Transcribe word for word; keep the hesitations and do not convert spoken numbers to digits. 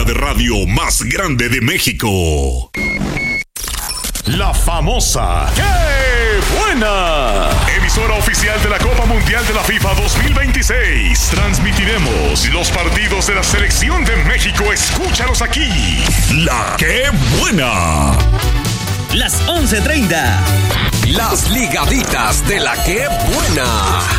de radio más grande de México. La famosa ¡Qué buena! Emisora oficial de la Copa Mundial de la FIFA dos mil veintiséis. Transmitiremos los partidos de la selección de México. Escúchalos aquí. La ¡Qué buena! Las once treinta. Las ligaditas de la ¡Qué buena!